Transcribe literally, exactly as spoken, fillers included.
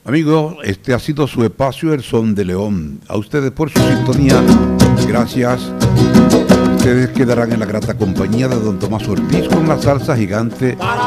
Amigos, este ha sido su espacio El Son de León. A ustedes por su sintonía, gracias. Ustedes quedarán en la grata compañía de don Tomás Ortiz con la salsa gigante.